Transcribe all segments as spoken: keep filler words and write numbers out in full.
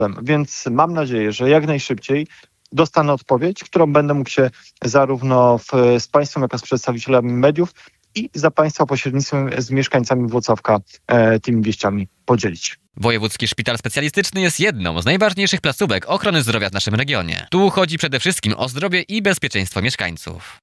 Więc mam nadzieję, że jak najszybciej dostanę odpowiedź, którą będę mógł się zarówno w, z Państwem, jak i z przedstawicielami mediów i za Państwa pośrednictwem z mieszkańcami Włocławka e, tymi wieściami podzielić. Wojewódzki Szpital Specjalistyczny jest jedną z najważniejszych placówek ochrony zdrowia w naszym regionie. Tu chodzi przede wszystkim o zdrowie i bezpieczeństwo mieszkańców.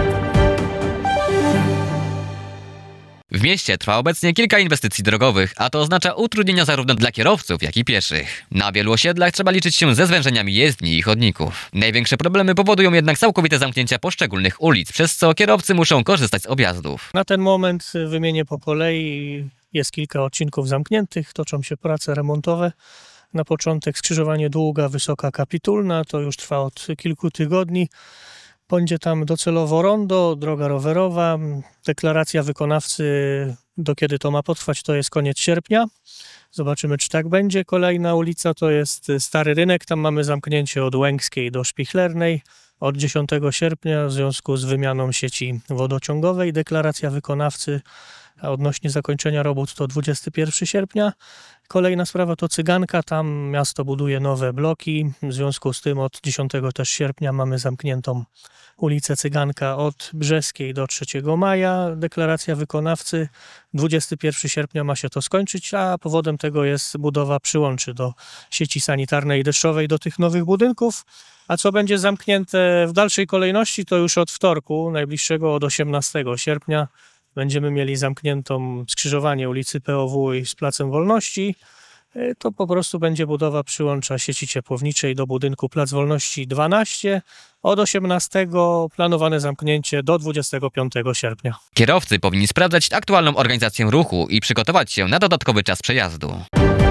W mieście trwa obecnie kilka inwestycji drogowych, a to oznacza utrudnienia zarówno dla kierowców, jak i pieszych. Na wielu osiedlach trzeba liczyć się ze zwężeniami jezdni i chodników. Największe problemy powodują jednak całkowite zamknięcia poszczególnych ulic, przez co kierowcy muszą korzystać z objazdów. Na ten moment wymienię po kolei. Jest kilka odcinków zamkniętych, toczą się prace remontowe. Na początek skrzyżowanie Długa, Wysoka Kapitulna, to już trwa od kilku tygodni. Będzie tam docelowo rondo, droga rowerowa. Deklaracja wykonawcy, do kiedy to ma potrwać, to jest koniec sierpnia. Zobaczymy, czy tak będzie. Kolejna ulica to jest Stary Rynek. Tam mamy zamknięcie od Łęckiej do Szpichlernej od dziesiątego sierpnia w związku z wymianą sieci wodociągowej. Deklaracja wykonawcy a odnośnie zakończenia robót to dwudziestego pierwszego sierpnia. Kolejna sprawa to Cyganka, tam miasto buduje nowe bloki, w związku z tym od dziesiątego też sierpnia mamy zamkniętą ulicę Cyganka od Brzeskiej do trzeciego maja. Deklaracja wykonawcy, dwudziestego pierwszego sierpnia ma się to skończyć, a powodem tego jest budowa przyłączy do sieci sanitarnej i deszczowej do tych nowych budynków. A co będzie zamknięte w dalszej kolejności, to już od wtorku najbliższego od osiemnastego sierpnia. Będziemy mieli zamkniętą skrzyżowanie ulicy P O W i z Placem Wolności. To po prostu będzie budowa przyłącza sieci ciepłowniczej do budynku Plac Wolności dwanaście. Od osiemnastego planowane zamknięcie do dwudziestego piątego sierpnia. Kierowcy powinni sprawdzać aktualną organizację ruchu i przygotować się na dodatkowy czas przejazdu.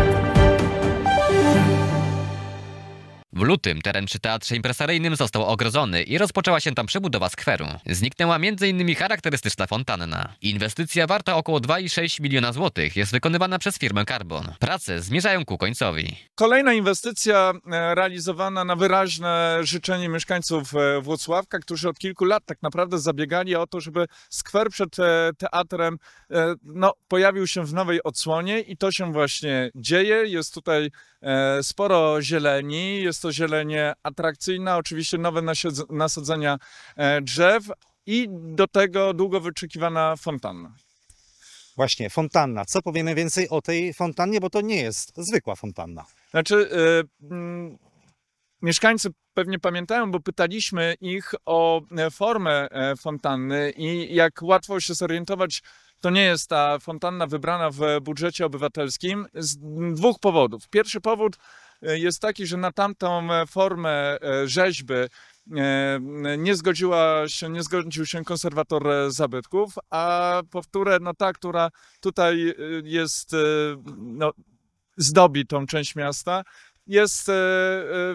W lutym teren przy Teatrze Impresaryjnym został ogrodzony i rozpoczęła się tam przebudowa skweru. Zniknęła między innymi charakterystyczna fontanna. Inwestycja warta około dwa i sześć miliona złotych jest wykonywana przez firmę Carbon. Prace zmierzają ku końcowi. Kolejna inwestycja realizowana na wyraźne życzenie mieszkańców Włocławka, którzy od kilku lat tak naprawdę zabiegali o to, żeby skwer przed teatrem no, pojawił się w nowej odsłonie i to się właśnie dzieje. Jest tutaj sporo zieleni, jest to zielenie atrakcyjna, oczywiście nowe nasadzenia drzew i do tego długo wyczekiwana fontanna. Właśnie, fontanna. Co powiemy więcej o tej fontannie, bo to nie jest zwykła fontanna. Znaczy, yy, yy, mieszkańcy pewnie pamiętają, bo pytaliśmy ich o formę fontanny i jak łatwo się zorientować, to nie jest ta fontanna wybrana w budżecie obywatelskim z dwóch powodów. Pierwszy powód jest taki, że na tamtą formę rzeźby nie zgodziła się, nie zgodził się konserwator zabytków, a powtórę, no ta, która tutaj jest, no, zdobi tą część miasta, jest e, e,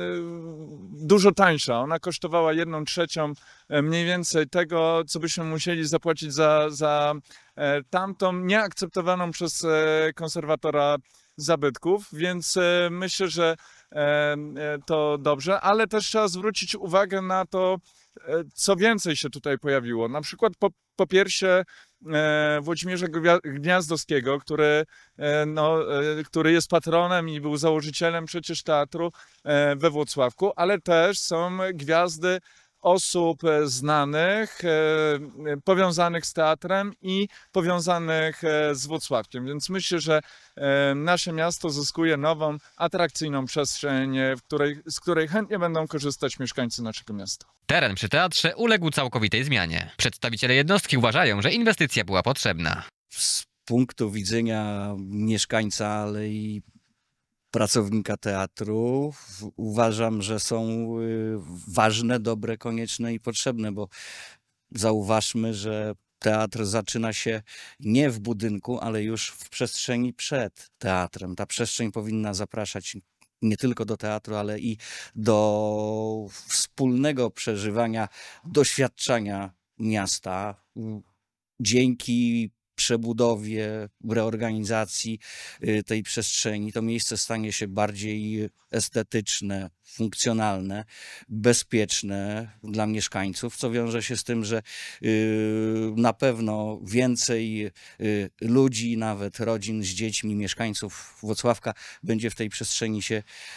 dużo tańsza. Ona kosztowała jedną trzecią mniej więcej tego, co byśmy musieli zapłacić za, za e, tamtą, nieakceptowaną przez e, konserwatora zabytków, więc e, myślę, że e, e, to dobrze, ale też trzeba zwrócić uwagę na to, e, co więcej się tutaj pojawiło. Na przykład po, po piersie Włodzimierza Gniazdowskiego, który, no, który jest patronem i był założycielem przecież teatru we Włocławku, ale też są gwiazdy osób znanych, powiązanych z teatrem i powiązanych z Włocławkiem. Więc myślę, że nasze miasto zyskuje nową, atrakcyjną przestrzeń, w której, z której chętnie będą korzystać mieszkańcy naszego miasta. Teren przy teatrze uległ całkowitej zmianie. Przedstawiciele jednostki uważają, że inwestycja była potrzebna. Z punktu widzenia mieszkańca, ale i pracownika teatru uważam, że są ważne, dobre, konieczne i potrzebne, bo zauważmy, że teatr zaczyna się nie w budynku, ale już w przestrzeni przed teatrem. Ta przestrzeń powinna zapraszać nie tylko do teatru, ale i do wspólnego przeżywania, doświadczania miasta. Dzięki przebudowie, reorganizacji y, tej przestrzeni to miejsce stanie się bardziej estetyczne, funkcjonalne, bezpieczne dla mieszkańców, co wiąże się z tym, że y, na pewno więcej y, ludzi, nawet rodzin z dziećmi, mieszkańców Włocławka będzie w tej przestrzeni się